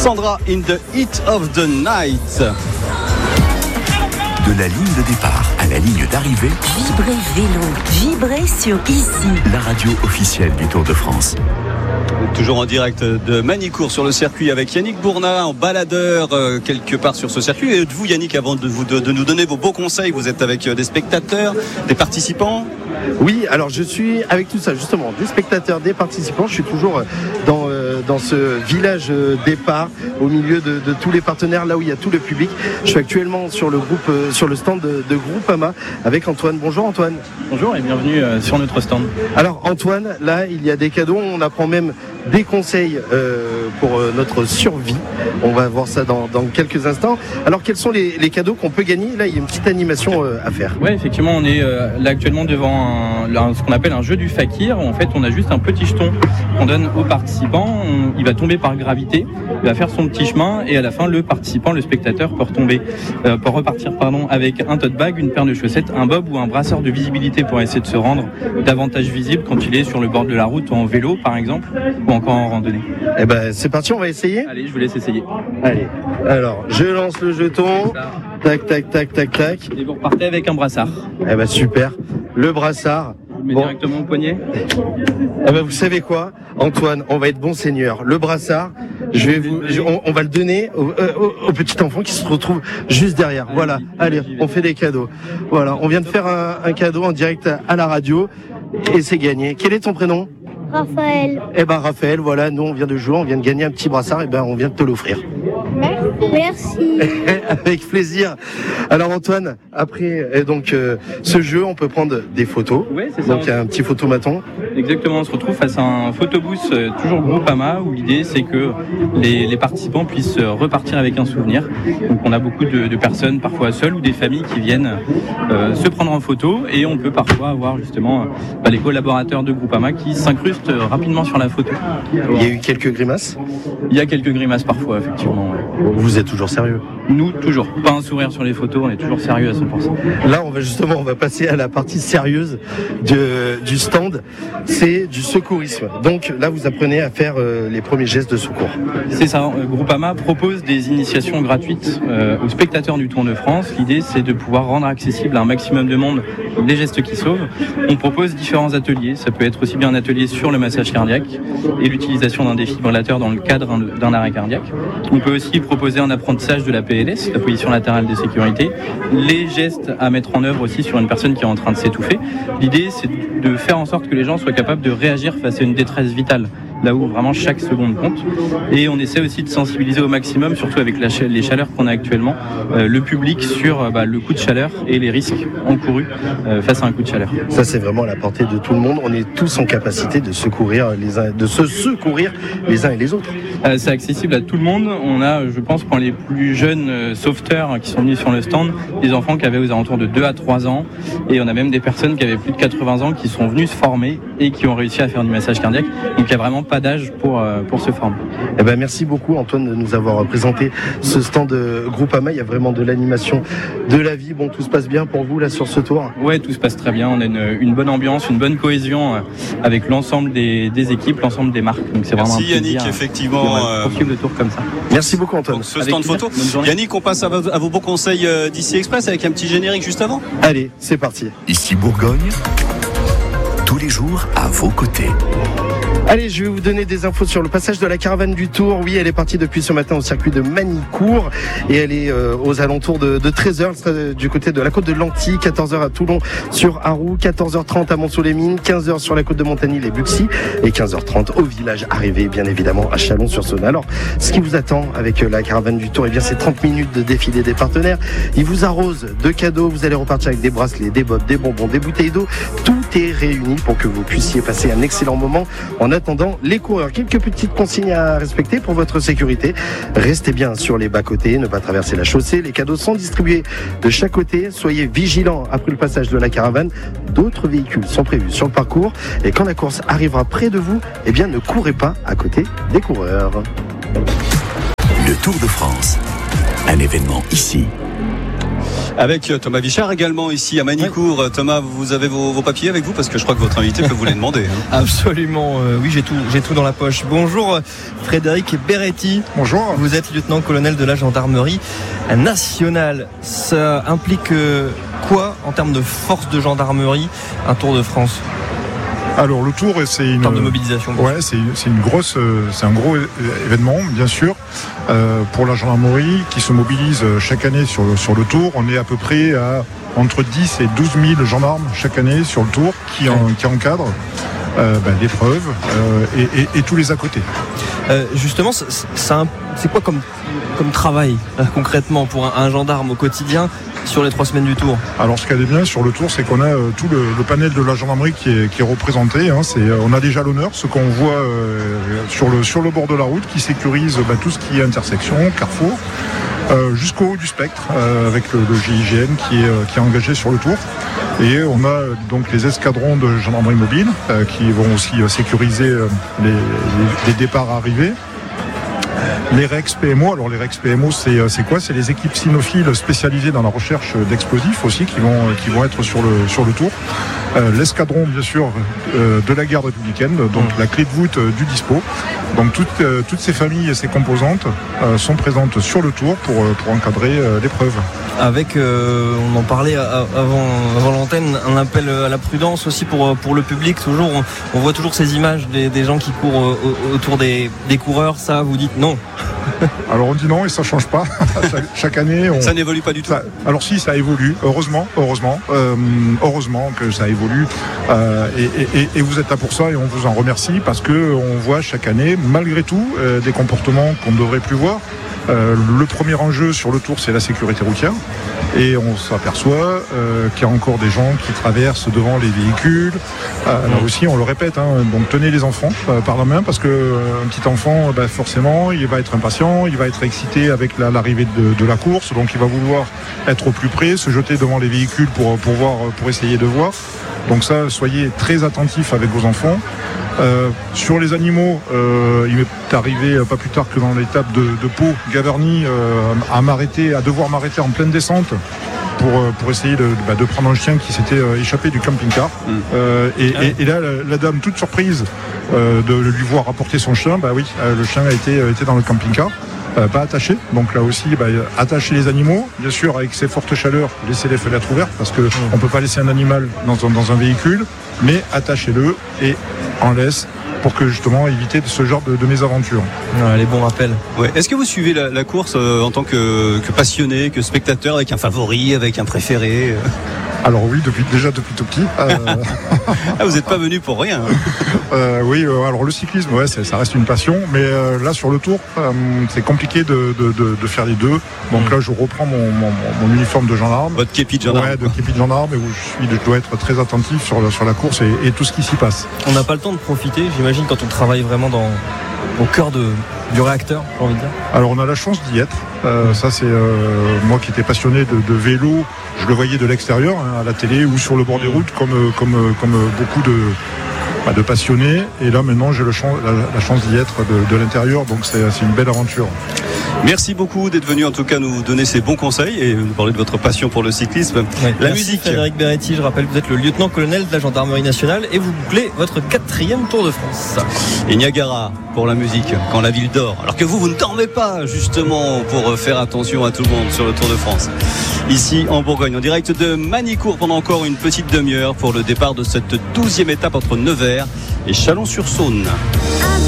Sandra in the Heat of the Night. De la ligne de départ à la ligne d'arrivée, Vibrez vélo, vibrez sur Ici. La radio officielle du Tour de France. Toujours en direct de Magny-Cours sur le circuit avec Yannick Bournat en baladeur quelque part sur ce circuit. Et vous Yannick, avant de nous donner vos beaux conseils, vous êtes avec des spectateurs, des participants? Oui, alors je suis avec tout ça justement, des spectateurs, des participants. Je suis toujours dans ce village départ, au milieu de tous les partenaires, là où il y a tout le public. Je suis actuellement sur le stand de Groupama avec Antoine. Bonjour Antoine. Bonjour et bienvenue sur notre stand. Alors Antoine, là il y a des cadeaux, on apprend même des conseils pour notre survie. On va voir ça dans quelques instants. Alors quels sont les cadeaux qu'on peut gagner? Là il y a une petite animation à faire. Ouais, effectivement, on est là actuellement devant ce qu'on appelle un jeu du fakir. En fait, on a juste un petit jeton qu'on donne aux participants. Il va tomber par gravité, il va faire son petit chemin et à la fin, le participant, le spectateur peut repartir avec un tote bag, une paire de chaussettes, un bob ou un brasseur de visibilité pour essayer de se rendre davantage visible quand il est sur le bord de la route en vélo par exemple ou encore en randonnée. Eh ben c'est parti, on va essayer. Allez, je vous laisse essayer. Allez, alors je lance le jeton. Tac, tac, tac, tac, tac. Et vous repartez avec un brassard. Eh ben super, le brassard. Vous le mettez directement au poignet. Eh ben vous savez quoi, Antoine, on va être bon seigneur. Le brassard, on va le donner au petit enfant qui se retrouve juste derrière. Voilà, allez, on fait des cadeaux. Voilà, on vient de faire un cadeau en direct à la radio et c'est gagné. Quel est ton prénom? Raphaël. Eh ben Raphaël, voilà, nous on vient de jouer, on vient de gagner un petit brassard, et ben on vient de te l'offrir. Merci. Avec plaisir. Alors Antoine, après ce jeu, on peut prendre des photos. Ouais, c'est ça. Donc il y a un petit photomaton. Exactement, on se retrouve face à un photobooth toujours Groupama où l'idée c'est que les participants puissent repartir avec un souvenir. Donc on a beaucoup de personnes, parfois seules ou des familles qui viennent se prendre en photo et on peut parfois avoir justement les collaborateurs de Groupama qui s'incrustent rapidement sur la photo. Il y a eu quelques grimaces? Il y a quelques grimaces parfois, effectivement. Ouais. Vous êtes toujours sérieux? Nous, toujours. Pas un sourire sur les photos, on est toujours sérieux à 100%. Là, on va passer à la partie sérieuse du stand. C'est du secourisme. Donc là, vous apprenez à faire les premiers gestes de secours. C'est ça. Groupama propose des initiations gratuites aux spectateurs du Tour de France. L'idée, c'est de pouvoir rendre accessible à un maximum de monde les gestes qui sauvent. On propose différents ateliers. Ça peut être aussi bien un atelier sur le massage cardiaque et l'utilisation d'un défibrillateur dans le cadre d'un arrêt cardiaque. On peut aussi proposer un apprentissage de la PLS, la position latérale de sécurité, les gestes à mettre en œuvre aussi sur une personne qui est en train de s'étouffer. L'idée, c'est de faire en sorte que les gens soient capables de réagir face à une détresse vitale, là où vraiment chaque seconde compte. Et on essaie aussi de sensibiliser au maximum, surtout avec les chaleurs qu'on a actuellement, le public sur le coup de chaleur et les risques encourus face à un coup de chaleur. Ça, c'est vraiment à la portée de tout le monde. On est tous en capacité de se secourir les uns et les autres. C'est accessible à tout le monde. On a, je pense, pour les plus jeunes sauveteurs qui sont venus sur le stand, des enfants qui avaient aux alentours de 2 à 3 ans. Et on a même des personnes qui avaient plus de 80 ans qui sont venues se former et qui ont réussi à faire du massage cardiaque. Donc il n'y a vraiment pas d'âge pour se former. Eh ben, merci beaucoup Antoine de nous avoir présenté ce stand de Groupama. Il y a vraiment de l'animation, de la vie. Bon, tout se passe bien pour vous là sur ce tour? Ouais, tout se passe très bien. On a une bonne ambiance, une bonne cohésion avec l'ensemble des équipes, l'ensemble des marques. Donc c'est vraiment un plaisir. Yannick, effectivement. Poursuivre le tour comme ça. Merci beaucoup Antoine. Donc, ce stand photo. Yannick, on passe à vos bons conseils d'Ici Express avec un petit générique juste avant. Allez, c'est parti. Ici Bourgogne, tous les jours à vos côtés. Allez, je vais vous donner des infos sur le passage de la caravane du Tour. Oui, elle est partie depuis ce matin au circuit de Magny-Cours et elle est aux alentours de 13h du côté de la côte de Lanty, 14h à Toulon sur Arroux, 14h30 à Mont-sous-les-Mines, 15h sur la côte de Montanil et Buxy et 15h30 au village arrivé, bien évidemment, à Chalon-sur-Saône. Alors, ce qui vous attend avec la caravane du Tour, eh bien, c'est 30 minutes de défilé des partenaires. Ils vous arrosent de cadeaux. Vous allez repartir avec des bracelets, des bottes, des bonbons, des bouteilles d'eau. Tout est réuni pour que vous puissiez passer un excellent moment. En attendant les coureurs, quelques petites consignes à respecter pour votre sécurité. Restez bien sur les bas-côtés, ne pas traverser la chaussée. Les cadeaux sont distribués de chaque côté. Soyez vigilants après le passage de la caravane. D'autres véhicules sont prévus sur le parcours. Et quand la course arrivera près de vous, eh bien, ne courez pas à côté des coureurs. Le Tour de France, un événement ici. Avec Thomas Vichard également ici à Manicourt. Oui. Thomas, vous avez vos papiers avec vous parce que je crois que votre invité peut vous les demander. Absolument, oui, j'ai tout dans la poche. Bonjour Frédéric Beretti. Bonjour. Vous êtes lieutenant-colonel de la gendarmerie nationale. Ça implique quoi en termes de force de gendarmerie, un Tour de France ? Alors le Tour, c'est une. En termes de mobilisation. Ouais, c'est un gros événement, bien sûr, pour la gendarmerie qui se mobilise chaque année sur le Tour. On est à peu près à entre 10 et 12 000 gendarmes chaque année sur le Tour qui encadrent l'épreuve et tous les à côté. Justement, c'est quoi comme travail concrètement pour un gendarme au quotidien sur les 3 semaines du Tour? Alors ce qu'il y a de bien sur le Tour, c'est qu'on a tout le panel de la gendarmerie qui est représenté. On a des jalonneurs, ce qu'on voit sur le bord de la route, qui sécurisent tout ce qui est intersection, carrefour, jusqu'au haut du spectre, avec le GIGN qui est engagé sur le Tour. Et on a donc les escadrons de gendarmerie mobile qui vont aussi sécuriser les départs arrivés. Les REX PMO, alors les REX PMO c'est quoi ? C'est les équipes cynophiles spécialisées dans la recherche d'explosifs aussi qui vont être sur le Tour. L'escadron bien sûr de la garde républicaine, donc la clé de voûte du dispo. Donc toutes ces familles et ces composantes sont présentes sur le Tour pour encadrer l'épreuve. Avec, on en parlait avant l'antenne, un appel à la prudence aussi pour le public. Toujours, on voit toujours ces images des gens qui courent autour des coureurs. Ça, vous dites non. Alors on dit non et ça change pas. Chaque année, ça n'évolue pas du tout. Alors si, ça évolue. Heureusement que ça évolue. Et vous êtes là pour ça et on vous en remercie parce que on voit chaque année, malgré tout, des comportements qu'on ne devrait plus voir. Le premier enjeu sur le Tour, c'est la sécurité routière. Et on s'aperçoit qu'il y a encore des gens qui traversent devant les véhicules. Là aussi, on le répète, donc tenez les enfants par la main parce qu'un petit enfant, forcément, il va être impatient, il va être excité avec l'arrivée de la course. Donc il va vouloir être au plus près, se jeter devant les véhicules pour essayer de voir. Donc ça, soyez très attentifs avec vos enfants. Sur les animaux, il m'est arrivé pas plus tard que dans l'étape de Pau, Gaverny, à devoir m'arrêter en pleine descente pour essayer de prendre un chien qui s'était échappé du camping-car. Et là, la dame, toute surprise de lui voir apporter son chien, le chien a été dans le camping-car. Pas attaché, donc là aussi attacher les animaux, bien sûr avec ces fortes chaleurs, laisser les fenêtres ouvertes parce qu'on ne peut pas laisser un animal dans un véhicule, mais attachez-le et en laisse pour que justement éviter ce genre de mésaventures. Ouais, les bons rappels. Ouais. Est-ce que vous suivez la course en tant que passionné, que spectateur, avec un favori, avec un préféré Alors oui, depuis tout petit. Vous n'êtes pas venu pour rien. Oui, alors le cyclisme, ça reste une passion, mais là sur le Tour, c'est compliqué de faire les deux. Donc là, je reprends mon uniforme de gendarme. Votre képi de gendarme. Ouais, de képi de gendarme, et où je dois être très attentif sur la course et tout ce qui s'y passe. On n'a pas le temps de profiter, j'imagine, quand on travaille vraiment au cœur du réacteur, j'ai envie de dire. Alors on a la chance d'y être. Ça c'est moi qui étais passionné de vélo, je le voyais de l'extérieur, à la télé ou sur le bord des routes comme beaucoup de passionnés. Et là maintenant j'ai la chance d'y être de l'intérieur, donc c'est une belle aventure. Merci beaucoup d'être venu en tout cas nous donner ces bons conseils et nous parler de votre passion pour le cyclisme. La musique. Frédéric Beretti, je rappelle que vous êtes le lieutenant-colonel de la gendarmerie nationale et vous bouclez votre 4e Tour de France. Et Niagara pour la musique, quand la ville dort. Alors que vous ne dormez pas justement pour faire attention à tout le monde sur le Tour de France. Ici en Bourgogne, en direct de Manicourt pendant encore une petite demi-heure pour le départ de cette 12e étape entre Nevers et Chalon-sur-Saône.